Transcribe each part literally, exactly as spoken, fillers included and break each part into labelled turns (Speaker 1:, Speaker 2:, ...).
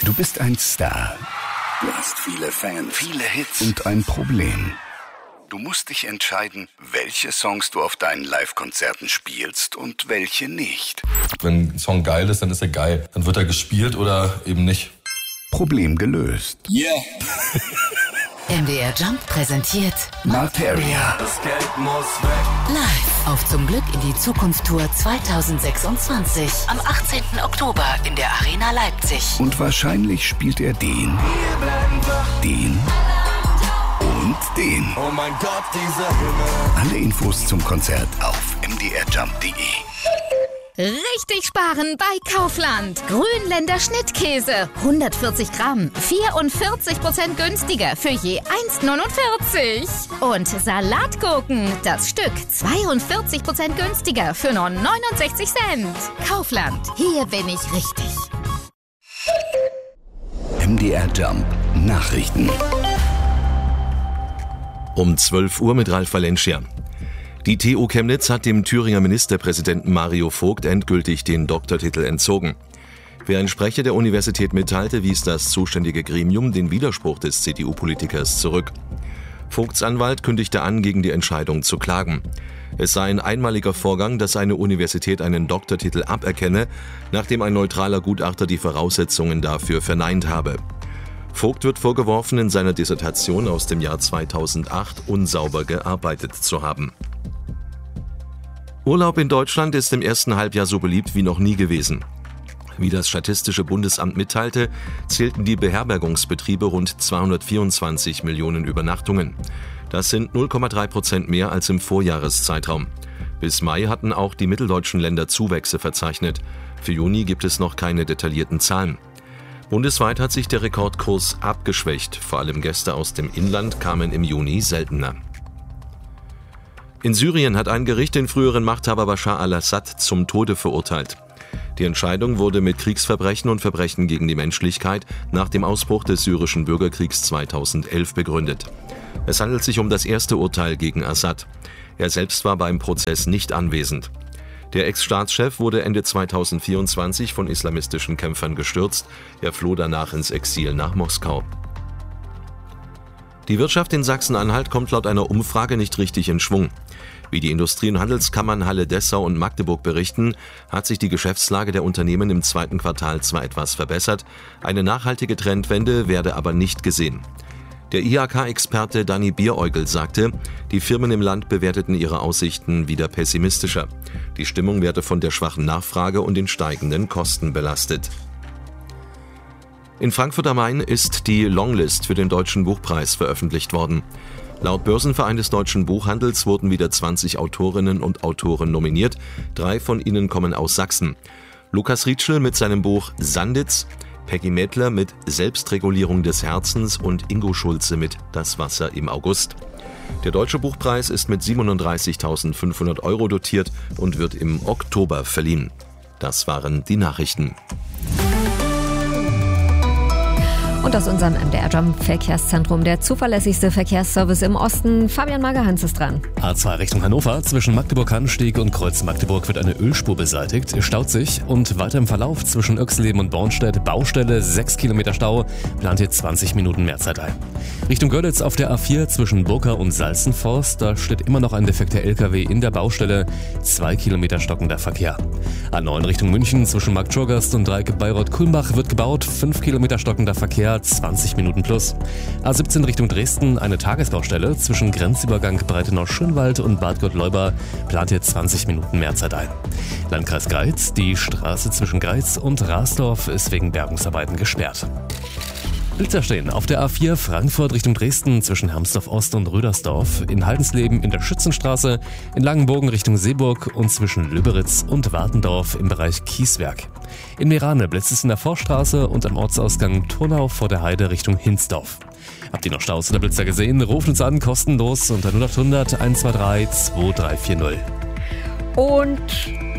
Speaker 1: Du bist ein Star. Du hast viele Fans, viele Hits und ein Problem. Du musst dich entscheiden, welche Songs du auf deinen Live-Konzerten spielst und welche nicht.
Speaker 2: Wenn ein Song geil ist, dann ist er geil. Dann wird er gespielt oder eben nicht.
Speaker 1: Problem gelöst.
Speaker 2: Yeah!
Speaker 3: M D R Jump präsentiert
Speaker 1: Materia.
Speaker 2: Das Geld muss weg.
Speaker 3: Live auf Zum Glück in die Zukunft Tour zwanzig sechsundzwanzig. Am achtzehnten Oktober in der Arena Leipzig.
Speaker 1: Und wahrscheinlich spielt er den, den und den.
Speaker 2: Oh mein Gott, dieser Himmel.
Speaker 1: Alle Infos zum Konzert auf m d r jump punkt d e.
Speaker 4: Richtig sparen bei Kaufland. Grünländer Schnittkäse. hundertvierzig Gramm. vierundvierzig Prozent günstiger für je eins neunundvierzig. Und Salatgurken. Das Stück zweiundvierzig Prozent günstiger für nur neunundsechzig Cent. Kaufland. Hier bin ich richtig.
Speaker 1: M D R Jump Nachrichten.
Speaker 5: Um zwölf Uhr mit Ralf Valencia. Die T U Chemnitz hat dem Thüringer Ministerpräsidenten Mario Vogt endgültig den Doktortitel entzogen. Wie ein Sprecher der Universität mitteilte, wies das zuständige Gremium den Widerspruch des C D U-Politikers zurück. Vogts Anwalt kündigte an, gegen die Entscheidung zu klagen. Es sei ein einmaliger Vorgang, dass eine Universität einen Doktortitel aberkenne, nachdem ein neutraler Gutachter die Voraussetzungen dafür verneint habe. Vogt wird vorgeworfen, in seiner Dissertation aus dem Jahr zweitausendacht unsauber gearbeitet zu haben. Urlaub in Deutschland ist im ersten Halbjahr so beliebt wie noch nie gewesen. Wie das Statistische Bundesamt mitteilte, zählten die Beherbergungsbetriebe rund zweihundertvierundzwanzig Millionen Übernachtungen. Das sind null Komma drei Prozent mehr als im Vorjahreszeitraum. Bis Mai hatten auch die mitteldeutschen Länder Zuwächse verzeichnet. Für Juni gibt es noch keine detaillierten Zahlen. Bundesweit hat sich der Rekordkurs abgeschwächt. Vor allem Gäste aus dem Inland kamen im Juni seltener. In Syrien hat ein Gericht den früheren Machthaber Bashar al-Assad zum Tode verurteilt. Die Entscheidung wurde mit Kriegsverbrechen und Verbrechen gegen die Menschlichkeit nach dem Ausbruch des syrischen Bürgerkriegs zweitausendelf begründet. Es handelt sich um das erste Urteil gegen Assad. Er selbst war beim Prozess nicht anwesend. Der Ex-Staatschef wurde Ende zweitausendvierundzwanzig von islamistischen Kämpfern gestürzt. Er floh danach ins Exil nach Moskau. Die Wirtschaft in Sachsen-Anhalt kommt laut einer Umfrage nicht richtig in Schwung. Wie die Industrie- und Handelskammern Halle, Dessau und Magdeburg berichten, hat sich die Geschäftslage der Unternehmen im zweiten Quartal zwar etwas verbessert, eine nachhaltige Trendwende werde aber nicht gesehen. Der I H K-Experte Dani Bieräugel sagte, die Firmen im Land bewerteten ihre Aussichten wieder pessimistischer. Die Stimmung werde von der schwachen Nachfrage und den steigenden Kosten belastet. In Frankfurt am Main ist die Longlist für den Deutschen Buchpreis veröffentlicht worden. Laut Börsenverein des Deutschen Buchhandels wurden wieder zwanzig Autorinnen und Autoren nominiert. Drei von ihnen kommen aus Sachsen. Lukas Rietschel mit seinem Buch Sanditz, Peggy Mädler mit Selbstregulierung des Herzens und Ingo Schulze mit Das Wasser im August. Der Deutsche Buchpreis ist mit siebenunddreißigtausendfünfhundert Euro dotiert und wird im Oktober verliehen. Das waren die Nachrichten.
Speaker 6: Und aus unserem M D R Jump Verkehrszentrum der zuverlässigste Verkehrsservice im Osten. Fabian Magerhans ist dran.
Speaker 7: A zwei Richtung Hannover. Zwischen Magdeburg-Hansteig und Kreuz Magdeburg wird eine Ölspur beseitigt. Staut sich. Und weiter im Verlauf zwischen Oechsleben und Bornstedt Baustelle. sechs Kilometer Stau. Plant hier zwanzig Minuten Mehrzeit ein. Richtung Görlitz auf der A vier zwischen Burka und Salzenforst. Da steht immer noch ein defekter L K W in der Baustelle. zwei Kilometer stockender Verkehr. A neun Richtung München zwischen Marktschorgast und Dreieck Bayreuth-Kulmbach wird gebaut. fünf Kilometer stockender Verkehr. zwanzig Minuten plus. A siebzehn Richtung Dresden, eine Tagesbaustelle zwischen Grenzübergang Breitenau-Schönwald und Bad Gottleuba, plant hier zwanzig Minuten Mehrzeit ein. Landkreis Greiz, die Straße zwischen Greiz und Rasdorf ist wegen Bergungsarbeiten gesperrt. Blitzer stehen auf der A vier Frankfurt Richtung Dresden zwischen Hermsdorf Ost und Rödersdorf, in Haldensleben in der Schützenstraße, in Langenbogen Richtung Seeburg und zwischen Löberitz und Wartendorf im Bereich Kieswerk. In Merane blitzt es in der Forststraße und am Ortsausgang Turnau vor der Heide Richtung Hinsdorf. Habt ihr noch Staus oder Blitzer gesehen? Ruft uns an, kostenlos unter null acht hundert eins zwei drei zwei drei vier null.
Speaker 6: Und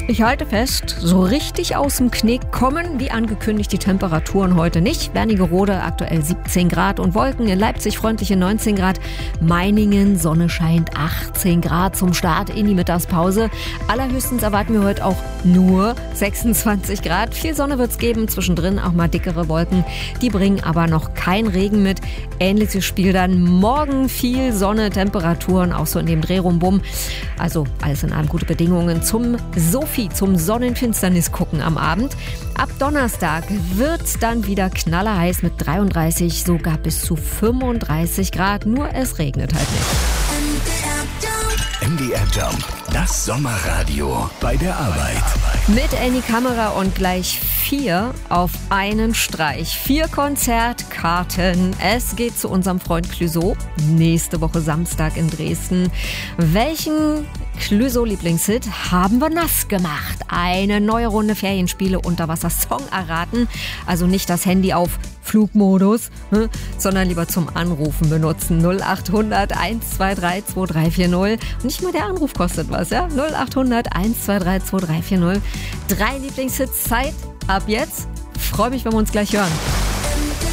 Speaker 6: Ich halte fest, so richtig aus dem Knick kommen, wie angekündigt, die Temperaturen heute nicht. Wernigerode aktuell siebzehn Grad und Wolken, in Leipzig freundliche neunzehn Grad, Meiningen, Sonne scheint achtzehn Grad zum Start in die Mittagspause. Allerhöchstens erwarten wir heute auch nur sechsundzwanzig Grad. Viel Sonne wird's geben, zwischendrin auch mal dickere Wolken. Die bringen aber noch kein Regen mit. Ähnliches Spiel dann morgen, viel Sonne, Temperaturen auch so in dem Dreh rum. Also alles in allem gute Bedingungen zum Sophie, zum Sonnenfinsternis gucken am Abend. Ab Donnerstag wird's dann wieder knallerheiß mit dreiunddreißig, sogar bis zu fünfunddreißig Grad. Nur es regnet halt nicht.
Speaker 1: M D R Jump, das Sommerradio bei der Arbeit.
Speaker 6: Mit Annie Kamera und gleich vier auf einen Streich. Vier Konzertkarten. Es geht zu unserem Freund Clouseau. Nächste Woche Samstag in Dresden. Welchen Clouseau-Lieblingshit haben wir nass gemacht? Eine neue Runde Ferienspiele Unterwasser-Song erraten. Also nicht das Handy auf Flugmodus, hm, sondern lieber zum Anrufen benutzen. null acht hundert eins zwei drei zwei drei vier null. Und nicht mal der Anruf kostet was, ja? null acht hundert eins zwei drei zwei drei vier null. Drei Lieblingshits Zeit ab jetzt. Freue mich, wenn wir uns gleich hören.